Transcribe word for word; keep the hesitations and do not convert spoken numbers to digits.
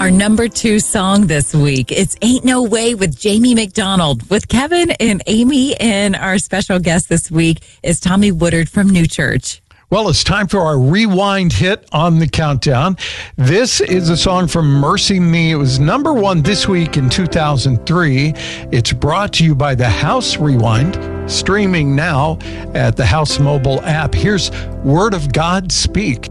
Our number two song this week, it's Ain't No Way with Jamie McDonald with Kevin and Amy. And our special guest this week is Tommy Woodard from New Church. Well, it's time for our rewind hit on the countdown. This is a song from Mercy Me. It was number one this week in two thousand three. It's brought to you by the House Rewind, streaming now at the House mobile app. Here's Word of God Speak.